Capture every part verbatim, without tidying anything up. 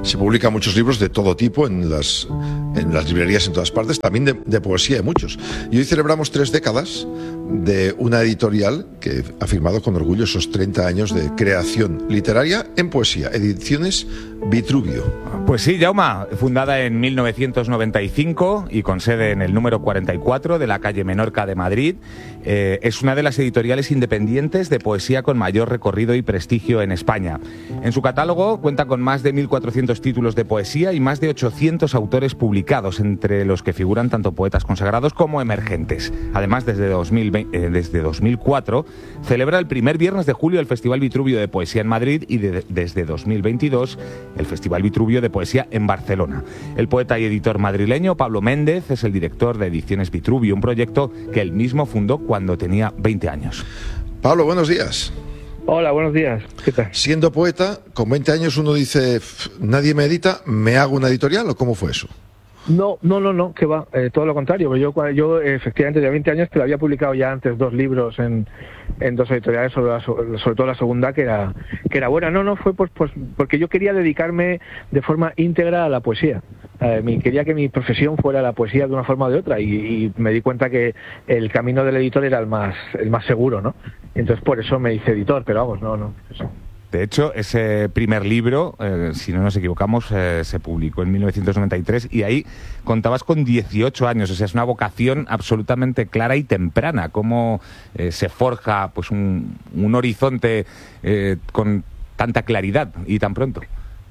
se publican muchos libros de todo tipo en las, en las librerías en todas partes, también de, de poesía hay muchos. Y hoy celebramos tres décadas de una editorial que ha firmado con orgullo esos treinta años de creación literaria en poesía, Ediciones Vitruvio. Pues sí, Jaume, fundada en mil novecientos noventa y cinco y con sede en el número cuarenta y cuatro de la calle Menorca de Madrid, eh, es una de las editoriales independientes de poesía con mayor recorrido y prestigio en España. En su catálogo cuenta con más de mil cuatrocientos títulos de poesía y más de ochocientos autores publicados, entre los que figuran tanto poetas consagrados como emergentes. Además, desde, dos mil veinte, eh, desde dos mil cuatro celebra el primer viernes de julio el Festival Vitruvio de Poesía en Madrid y de, desde dos mil veintidós el Festival Vitruvio de Poesía en Barcelona. El poeta y editor madrileño Pablo Méndez es el director de Ediciones Vitruvio, un proyecto que él mismo fundó cuando tenía veinte años. Pablo, buenos días. Hola, buenos días. ¿Qué tal? Siendo poeta, con veinte años uno dice, nadie me edita, ¿me hago una editorial o cómo fue eso? No, no, no, no, que va, eh, todo lo contrario. Yo, yo efectivamente, de veinte años, que lo había publicado ya antes dos libros en, en dos editoriales, sobre, la, sobre todo la segunda, que era que era buena. No, no, fue pues, pues porque yo quería dedicarme de forma íntegra a la poesía. Eh, mi, quería que mi profesión fuera la poesía de una forma o de otra, y, y me di cuenta que el camino del editor era el más el más seguro, ¿no? Entonces por eso me hice editor, pero vamos, no, no, eso. De hecho, ese primer libro, eh, si no nos equivocamos, eh, se publicó en mil novecientos noventa y tres y ahí contabas con dieciocho años. O sea, es una vocación absolutamente clara y temprana. ¿Cómo eh, se forja pues un, un horizonte eh, con tanta claridad y tan pronto?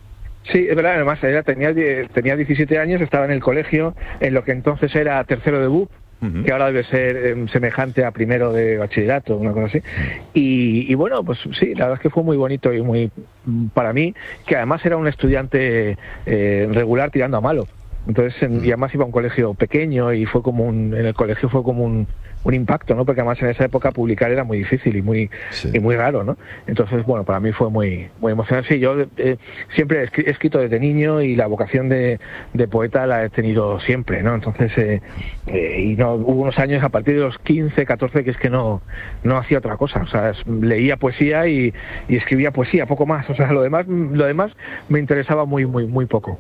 Sí, es verdad. Además, era, tenía, tenía diecisiete años, estaba en el colegio, en lo que entonces era tercero de B U P. Uh-huh. Que ahora debe ser eh, semejante a primero de bachillerato, una cosa así. Y, y bueno, pues sí, la verdad es que fue muy bonito y muy, para mí, que además era un estudiante eh, regular tirando a malo. Entonces, en, y además iba a un colegio pequeño y fue como un, en el colegio fue como un, un impacto, ¿no? Porque además en esa época publicar era muy difícil y muy sí. y muy raro, ¿no? Entonces, bueno, para mí fue muy muy emocionante. Sí, yo eh, siempre he escrito desde niño y la vocación de, de poeta la he tenido siempre, ¿no? Entonces, eh, eh, y no hubo unos años a partir de los quince, catorce que es que no no hacía otra cosa, o sea, leía poesía y, y escribía poesía, poco más, o sea, lo demás lo demás me interesaba muy muy muy poco.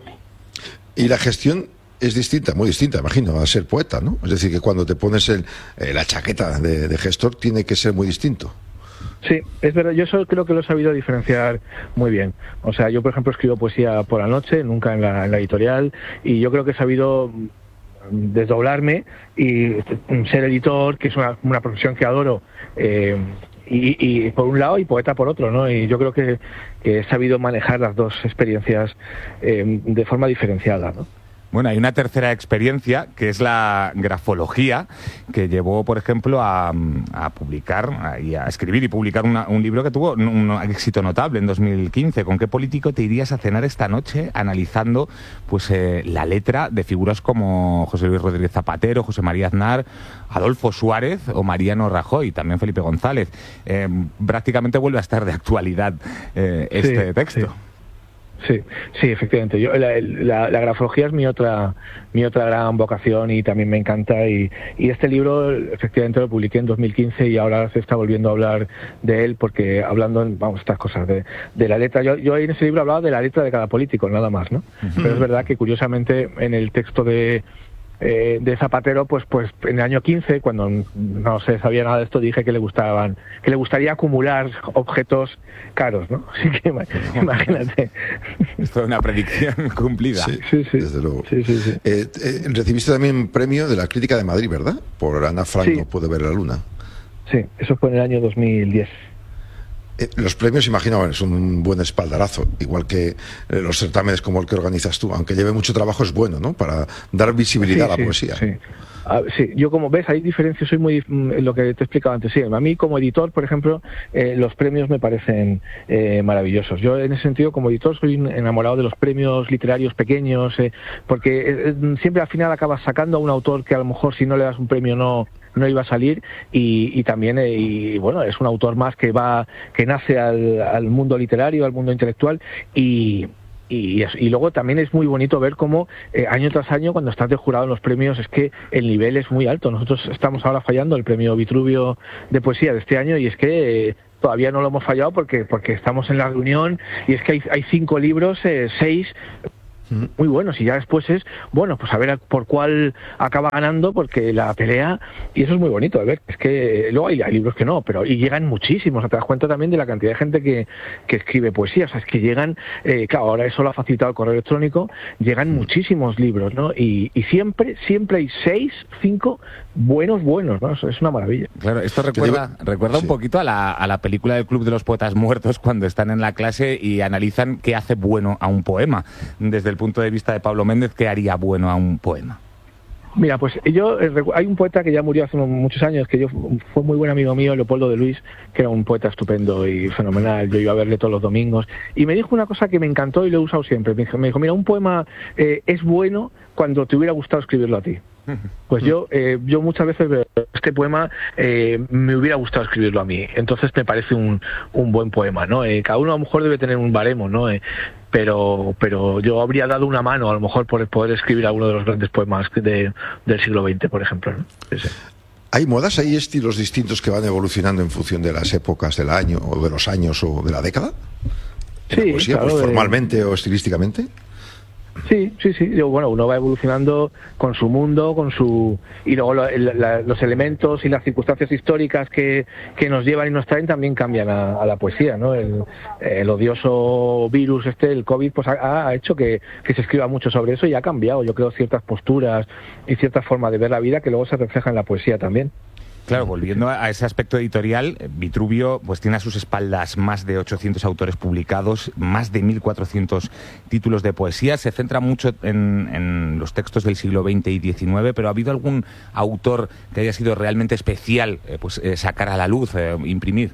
Y la gestión es distinta, muy distinta, imagino, a ser poeta, ¿no? Es decir, que cuando te pones el, eh, la chaqueta de, de gestor tiene que ser muy distinto. Sí, es verdad, yo eso creo que lo he sabido diferenciar muy bien. O sea, yo por ejemplo escribo poesía por la noche, nunca en la, en la editorial, y yo creo que he sabido desdoblarme y ser editor, que es una, una profesión que adoro, eh, Y, y por un lado y poeta por otro, ¿no? Y yo creo que, que he sabido manejar las dos experiencias eh, de forma diferenciada, ¿no? Bueno, hay una tercera experiencia, que es la grafología, que llevó, por ejemplo, a, a publicar a, y a escribir y publicar una, un libro que tuvo un, un éxito notable en dos mil quince. ¿Con qué político te irías a cenar esta noche analizando pues eh, la letra de figuras como José Luis Rodríguez Zapatero, José María Aznar, Adolfo Suárez o Mariano Rajoy, también Felipe González? Eh, prácticamente vuelve a estar de actualidad eh, este sí, texto. Sí. Sí, sí, efectivamente. Yo, la, la, la grafología es mi otra mi otra gran vocación y también me encanta. Y, y este libro, efectivamente, lo publiqué en dos mil quince y ahora se está volviendo a hablar de él porque hablando, vamos, estas cosas de, de la letra. Yo, yo en ese libro hablaba de la letra de cada político, nada más, ¿no? Uh-huh. Pero es verdad que curiosamente en el texto de Eh, de Zapatero, pues pues en el año quince, cuando no se sabía nada de esto, dije que le gustaban, que le gustaría acumular objetos caros, ¿no? Así que imagínate. Esto es una predicción cumplida. Sí, sí, sí. Desde luego. Sí, sí, sí. Eh, eh, recibiste también un premio de la Crítica de Madrid, ¿verdad? Por Ana Frank, sí. No puede ver la luna. Sí, eso fue en el año dos mil diez. Eh, los premios, imagino, bueno, son un buen espaldarazo, igual que eh, los certámenes como el que organizas tú, aunque lleve mucho trabajo, es bueno, ¿no? Para dar visibilidad sí, a la sí, poesía. Sí. Ah, sí, yo como ves, hay diferencias, soy muy, lo que te he explicado antes, sí, a mí como editor, por ejemplo, eh, los premios me parecen eh, maravillosos. Yo en ese sentido, como editor, soy enamorado de los premios literarios pequeños, eh, porque eh, siempre al final acabas sacando a un autor que a lo mejor si no le das un premio no no iba a salir y, y también eh, y bueno, es un autor más que va que nace al, al mundo literario, al mundo intelectual y Y, y luego también es muy bonito ver cómo eh, año tras año, cuando estás de jurado en los premios, es que el nivel es muy alto. Nosotros estamos ahora fallando el premio Vitruvio de poesía de este año y es que eh, todavía no lo hemos fallado porque porque estamos en la reunión y es que hay, hay cinco libros, eh, seis muy buenos, y ya después es, bueno, pues a ver por cuál acaba ganando, porque la pelea, y eso es muy bonito de ver, es que luego hay, hay libros que no, pero y llegan muchísimos, te das cuenta también de la cantidad de gente que, que escribe poesía, o sea, es que llegan, eh, claro, ahora eso lo ha facilitado el correo electrónico, llegan muchísimos libros, ¿no? Y, y siempre, siempre hay seis, cinco buenos, buenos, ¿no? Eso es una maravilla. Claro, esto recuerda, recuerda sí. un poquito a la, a la película del Club de los Poetas Muertos, cuando están en la clase y analizan qué hace bueno a un poema, desde el punto de vista de Pablo Méndez, ¿qué haría bueno a un poema? Mira, pues yo, hay un poeta que ya murió hace muchos años, que yo fue muy buen amigo mío, Leopoldo de Luis, que era un poeta estupendo y fenomenal, yo iba a verle todos los domingos, y me dijo una cosa que me encantó y lo he usado siempre, me dijo, me dijo mira, un poema eh, es bueno cuando te hubiera gustado escribirlo a ti. Pues yo eh, yo muchas veces veo este poema, eh, me hubiera gustado escribirlo a mí, entonces me parece un, un buen poema, ¿no? Eh, cada uno a lo mejor debe tener un baremo, ¿no? Eh, pero pero yo habría dado una mano a lo mejor por poder escribir alguno de los grandes poemas de, del siglo veinte, por ejemplo, ¿no? Sí. ¿Hay modas, hay estilos distintos que van evolucionando en función de las épocas del año, o de los años, o de la década? ¿En sí, la poesía, claro, pues, de... formalmente o estilísticamente? Sí, sí, sí. Yo, bueno, uno va evolucionando con su mundo, con su y luego lo, la, los elementos y las circunstancias históricas que, que nos llevan y nos traen también cambian a, a la poesía, ¿no? El, el odioso virus este, el COVID, pues ha, ha hecho que, que se escriba mucho sobre eso y ha cambiado, yo creo, ciertas posturas y cierta forma de ver la vida que luego se refleja en la poesía también. Claro, volviendo a ese aspecto editorial, Vitruvio pues tiene a sus espaldas más de ochocientos autores publicados, más de mil cuatrocientos títulos de poesía. Se centra mucho en, en los textos del siglo veinte y diecinueve, pero ¿ha habido algún autor que haya sido realmente especial eh, pues eh, sacar a la luz, eh, imprimir?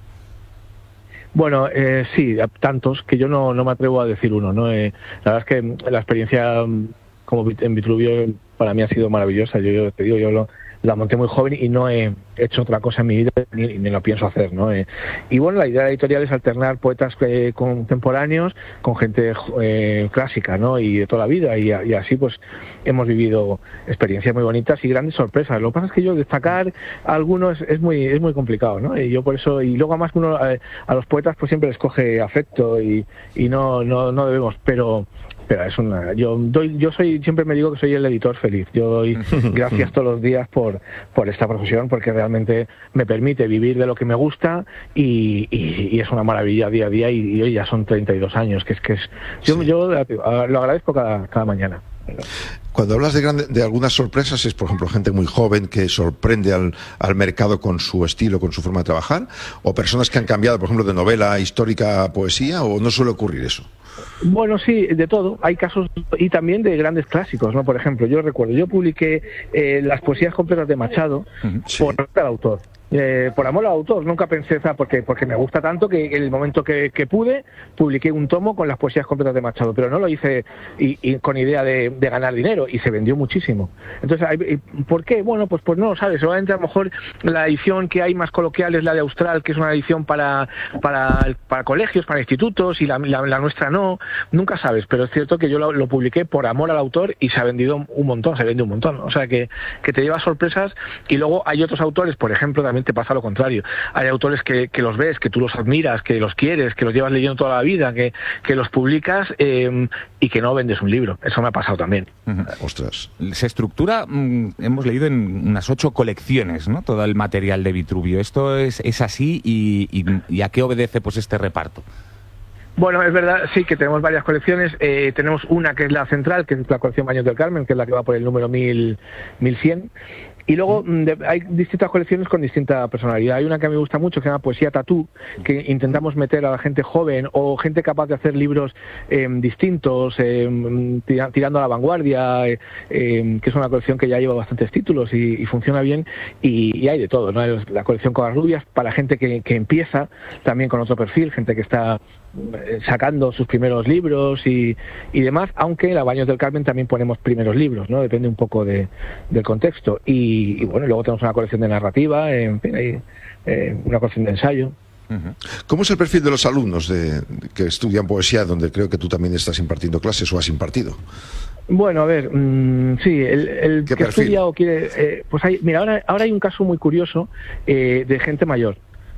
Bueno, eh, sí, tantos, que yo no, no me atrevo a decir uno, ¿no? Eh, la verdad es que la experiencia como en Vitruvio para mí ha sido maravillosa. Yo, yo te digo, yo lo... la monté muy joven y no he hecho otra cosa en mi vida ni, ni lo pienso hacer, ¿no? Eh, y bueno, la idea de la editorial es alternar poetas eh, contemporáneos con gente eh, clásica, ¿no? Y de toda la vida, y, y así pues hemos vivido experiencias muy bonitas y grandes sorpresas. Lo que pasa es que yo destacar a algunos es muy es muy complicado, ¿no? Y yo por eso, y luego además uno eh, a los poetas pues siempre les coge afecto y, y no, no, no debemos, pero Pero es una, yo doy, yo soy, siempre me digo que soy el editor feliz. Yo doy gracias todos los días por, por esta profesión, porque realmente me permite vivir de lo que me gusta y, y, y es una maravilla día a día, y, y hoy ya son treinta y dos años, que es que es, yo, sí. yo lo agradezco cada, cada mañana. Cuando hablas de, grande, de algunas sorpresas, es por ejemplo gente muy joven que sorprende al, al mercado con su estilo, con su forma de trabajar, o personas que han cambiado, por ejemplo, de novela histórica a poesía, o no suele ocurrir eso. Bueno, sí, de todo. Hay casos y también de grandes clásicos, ¿no? Por ejemplo, yo recuerdo, yo publiqué eh, las poesías completas de Machado sí. por el autor. Eh, por amor al autor, nunca pensé, porque porque me gusta tanto que en el momento que, que pude publiqué un tomo con las poesías completas de Machado, pero no lo hice y, y con idea de, de ganar dinero, y se vendió muchísimo. Entonces, ¿por qué? Bueno, pues pues no lo sabes. Seguramente a lo mejor la edición que hay más coloquial es la de Austral, que es una edición para para, para colegios, para institutos, y la, la, la nuestra no. Nunca sabes, pero es cierto que yo lo, lo publiqué por amor al autor y se ha vendido un montón, se vende un montón. O sea que, que te lleva sorpresas. Y luego hay otros autores, por ejemplo, también te pasa lo contrario. Hay autores que, que los ves, que tú los admiras, que los quieres, que los llevas leyendo toda la vida, que, que los publicas eh, y que no vendes un libro. Eso me ha pasado también. Uh-huh. Ostras. Se estructura, mmm, hemos leído en unas ocho colecciones, ¿no? Todo el material de Vitruvio. ¿Esto es, es así y, y, y a qué obedece pues este reparto? Bueno, es verdad, sí, que tenemos varias colecciones. Eh, tenemos una que es la central, que es la colección Baños del Carmen, que es la que va por el número mil, mil cien. Y luego de, hay distintas colecciones con distinta personalidad. Hay una que me gusta mucho, que se llama Poesía Tatú, que intentamos meter a la gente joven o gente capaz de hacer libros eh, distintos, eh, tirando a la vanguardia, eh, eh, que es una colección que ya lleva bastantes títulos y, y funciona bien. Y, y hay de todo, ¿no? La colección Covarrubias, para gente que, que empieza, también con otro perfil, gente que está sacando sus primeros libros y, y demás, aunque en la Baños del Carmen también ponemos primeros libros, ¿no? Depende un poco de, del contexto. Y, y bueno, luego tenemos una colección de narrativa, en fin, hay eh, una colección de ensayo. ¿Cómo es el perfil de los alumnos de, de que estudian poesía, donde creo que tú también estás impartiendo clases o has impartido? Bueno, a ver, mmm, sí, el, el que perfil? estudia o quiere... Eh, pues hay, mira, ahora, ahora hay un caso muy curioso eh, de gente mayor.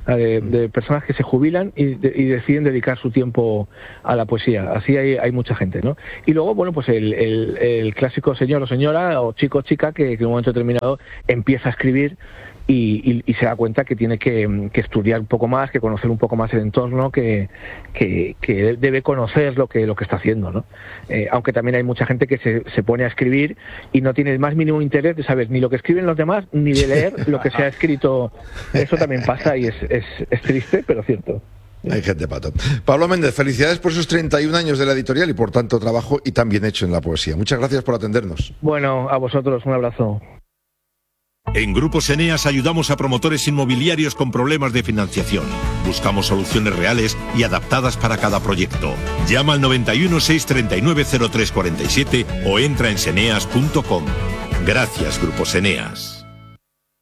de, de personas que se jubilan y, de, y deciden dedicar su tiempo a la poesía. Así hay, hay mucha gente, ¿no? Y luego, bueno, pues el, el, el clásico señor o señora, o chico o chica, que, que en un momento determinado empieza a escribir y, y, y se da cuenta que tiene que, que estudiar un poco más, que conocer un poco más el entorno, que, que, que debe conocer lo que, lo que está haciendo, ¿no? Eh, aunque también hay mucha gente que se, se pone a escribir y no tiene el más mínimo interés de saber ni lo que escriben los demás, ni de leer lo que se ha escrito. Eso también pasa y es, es, es triste, pero cierto. Hay gente, Pato. Pablo Méndez, felicidades por esos treinta y un años de la editorial y por tanto trabajo y tan bien hecho en la poesía. Muchas gracias por atendernos. Bueno, a vosotros un abrazo. En Grupos Eneas ayudamos a promotores inmobiliarios con problemas de financiación. Buscamos soluciones reales y adaptadas para cada proyecto. Llama al noventa y uno, seiscientos treinta y nueve, cero tres cuarenta y siete o entra en seneas punto com. Gracias, Grupos Eneas.